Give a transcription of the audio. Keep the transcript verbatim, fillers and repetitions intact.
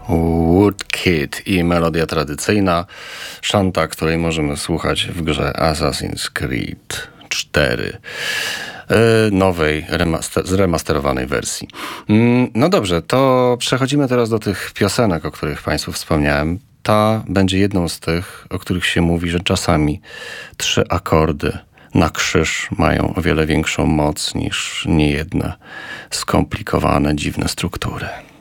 Woodkid i melodia tradycyjna, szanta, której możemy słuchać w grze Assassin's Creed cztery. Nowej, remaster, zremasterowanej wersji. No dobrze, to przechodzimy teraz do tych piosenek, o których Państwu wspomniałem. Ta będzie jedną z tych, o których się mówi, że czasami trzy akordy na krzyż mają o wiele większą moc niż niejedne skomplikowane, dziwne struktury.